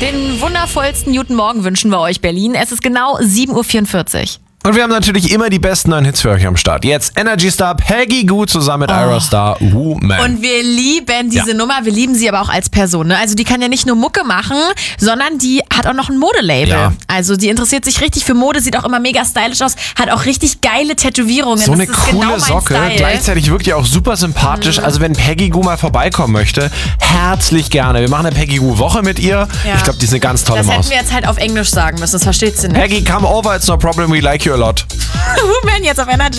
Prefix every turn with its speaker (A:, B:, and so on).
A: Den wundervollsten guten Morgen wünschen wir euch, Berlin. Es ist genau 7.44 Uhr.
B: Und wir haben natürlich immer die besten neuen Hits für euch am Start. Jetzt Energy Star Peggy Gou zusammen mit Ira Star, Woman.
A: Und wir lieben diese Nummer, wir lieben sie aber auch als Person. Ne? Also die kann ja nicht nur Mucke machen, sondern die hat auch noch ein Modelabel.
B: Ja.
A: Also die interessiert sich richtig für Mode, sieht auch immer mega stylisch aus, hat auch richtig geile Tätowierungen.
B: So eine
A: das ist
B: coole
A: genau mein
B: Socke,
A: Style.
B: gleichzeitig wirklich auch super sympathisch. Also wenn Peggy Gou mal vorbeikommen möchte, herzlich gerne. Wir machen eine Peggy Gou Woche mit ihr.
A: Ja.
B: Ich glaube, die ist eine ganz tolle
A: Das
B: Maus.
A: hätten wir jetzt halt auf Englisch sagen müssen, das versteht sie nicht.
B: Peggy, come over, it's no problem, we like you a lot.
A: Woman jetzt auf Energy.